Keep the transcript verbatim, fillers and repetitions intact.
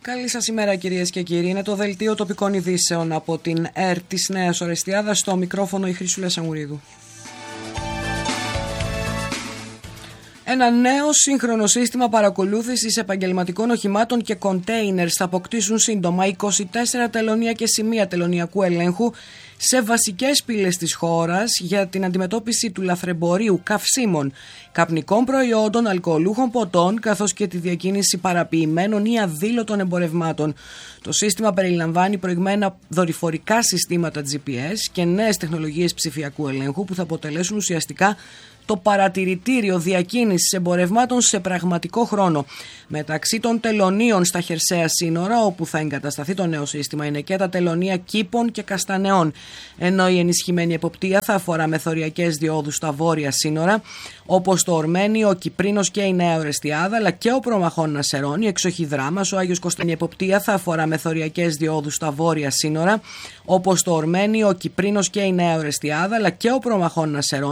Καλή σας ημέρα, κυρίες και κύριοι. Είναι το δελτίο τοπικών ειδήσεων από την ΕΡΤ της Νέας Ορεστιάδας. Στο μικρόφωνο η Χρυσούλα Σαμουρίδου. Ένα νέο σύγχρονο σύστημα παρακολούθησης επαγγελματικών οχημάτων και κοντέινερ θα αποκτήσουν σύντομα είκοσι τέσσερα τελωνεία και σημεία τελωνειακού ελέγχου σε βασικές πύλες της χώρας για την αντιμετώπιση του λαθρεμπορίου καυσίμων, καπνικών προϊόντων, αλκοολούχων ποτών, καθώς και τη διακίνηση παραποιημένων ή αδήλωτων εμπορευμάτων. Το σύστημα περιλαμβάνει προηγμένα δορυφορικά συστήματα τζι πι ες και νέες τεχνολογίες ψηφιακού ελέγχου που θα αποτελέσουν ουσιαστικά το παρατηρητήριο διακίνησης εμπορευμάτων σε πραγματικό χρόνο. Μεταξύ των τελωνίων στα χερσαία σύνορα, όπου θα εγκατασταθεί το νέο σύστημα, είναι και τα τελωνία Κήπων και Καστανεών. Ενώ η ενισχυμένη εποπτεία θα αφορά μεθοριακές διόδους στα βόρεια σύνορα, όπως το Ορμένιο, ο Κυπρίνος και η Νέα Ορεστιάδα, αλλά και ο Προμαχών Νασερών, η Εξοχή Δράμας, ο Άγιος Κωνσταντίνος. Η εποπτεία θα αφορά μεθοριακές διόδους στα βόρεια σύνορα, όπως το Ορμένιο, ο Κυπρίνος και η Νέα Ορεστιάδα, αλλά και ο Προμαχών Νασερών.